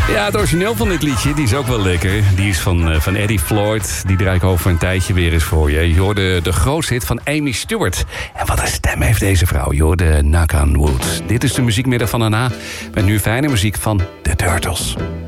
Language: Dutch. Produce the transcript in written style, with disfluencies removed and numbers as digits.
Ja, het origineel van dit liedje, die is ook wel lekker. Die is van Eddie Floyd. Die draai ik over een tijdje weer eens voor je. Je hoorde de grootste hit van Amy Stewart. En wat een stem heeft deze vrouw. Je hoorde Knock on Wood. Dit is de muziekmiddag van Anna. Met nu fijne muziek van The Turtles.